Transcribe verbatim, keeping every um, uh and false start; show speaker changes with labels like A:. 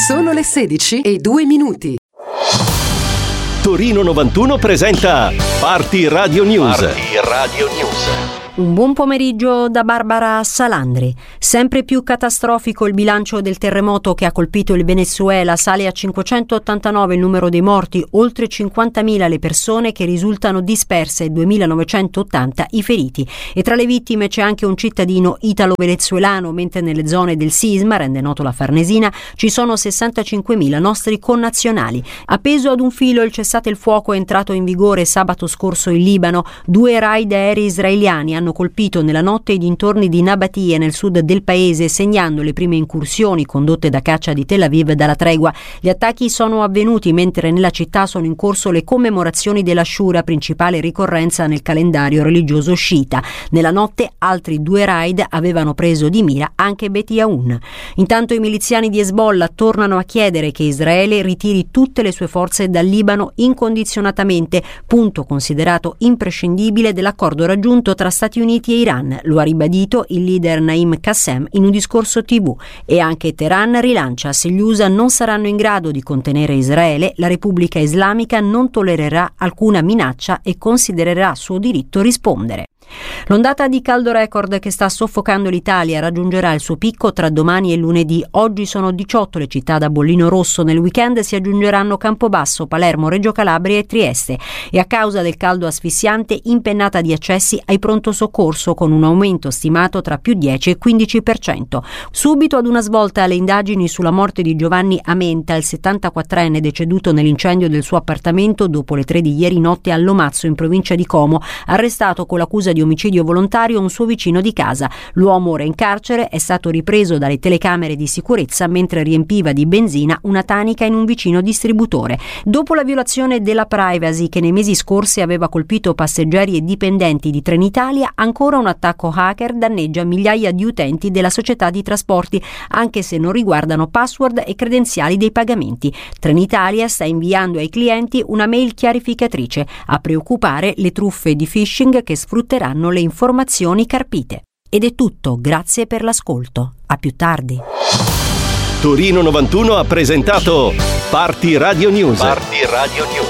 A: Sono le sedici e due minuti.
B: Torino novantuno presenta Party Radio News. Party Radio News.
C: Un buon pomeriggio da Barbara Salandri. Sempre più catastrofico il bilancio del terremoto che ha colpito il Venezuela. Sale a cinquecentottantanove il numero dei morti, oltre cinquantamila le persone che risultano disperse e duemilanovecentottanta i feriti. E tra le vittime c'è anche un cittadino italo-venezuelano, mentre nelle zone del sisma, rende noto la Farnesina, ci sono sessantacinquemila nostri connazionali. Appeso ad un filo il cessate il fuoco è entrato in vigore sabato scorso in Libano. Due raid aerei israeliani hanno colpito nella notte i dintorni di Nabatia nel sud del paese, segnando le prime incursioni condotte da caccia di Tel Aviv dalla tregua. Gli attacchi sono avvenuti mentre nella città sono in corso le commemorazioni dell'Ashura, principale ricorrenza nel calendario religioso sciita. Nella notte altri due raid avevano preso di mira anche Bet Yaun. Intanto i miliziani di Hezbollah tornano a chiedere che Israele ritiri tutte le sue forze dal Libano incondizionatamente, punto considerato imprescindibile dell'accordo raggiunto tra Stati Uniti e Iran. Lo ha ribadito il leader Naim Qassem in un discorso tivù. E anche Teheran rilancia: se gli U S A non saranno in grado di contenere Israele, la Repubblica Islamica non tollererà alcuna minaccia e considererà suo diritto rispondere. L'ondata di caldo record che sta soffocando l'Italia raggiungerà il suo picco tra domani e lunedì. Oggi sono diciotto le città da bollino rosso, nel weekend si aggiungeranno Campobasso, Palermo, Reggio Calabria e Trieste. E a causa del caldo asfissiante, impennata di accessi ai pronto soccorso con un aumento stimato tra più dieci e quindici per cento. Subito ad una svolta alle indagini sulla morte di Giovanni Amenta, il settantaquattrenne deceduto nell'incendio del suo appartamento dopo le tre di ieri notte a Lomazzo in provincia di Como, arrestato con l'accusa di omicidio volontario un suo vicino di casa. L'uomo ora in carcere, è stato ripreso dalle telecamere di sicurezza mentre riempiva di benzina una tanica in un vicino distributore. Dopo la violazione della privacy che nei mesi scorsi aveva colpito passeggeri e dipendenti di Trenitalia, ancora un attacco hacker danneggia migliaia di utenti della società di trasporti, anche se non riguardano password e credenziali dei pagamenti. Trenitalia sta inviando ai clienti una mail chiarificatrice. A preoccupare le truffe di phishing che sfrutteranno le informazioni carpite. Ed è tutto, grazie per l'ascolto. A più tardi.
B: Torino novantuno ha presentato Party Radio News. Party Radio News.